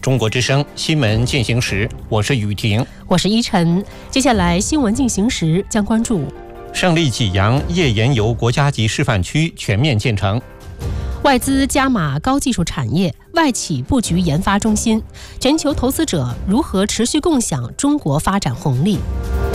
中国之声新闻进行时，我是雨婷， 我是依晨。接下来新闻进行时将关注： 胜利济阳页岩油国家级示范区全面建成； 外资加码高技术产业，外企布局研发中心；全球投资者如何持续共享中国发展红利。